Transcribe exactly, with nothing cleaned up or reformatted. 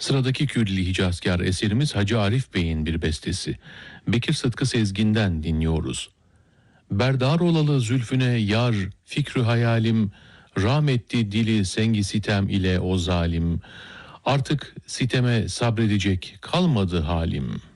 Sıradaki Kürdili Hicazkar eserimiz Hacı Arif Bey'in bir bestesi. Bekir Sıtkı Sezgin'den dinliyoruz. Berdar olalı zülfüne yar, fikrü hayalim, rahmetti dili sengi sitem ile o zalim. Artık siteme sabredecek kalmadı halim.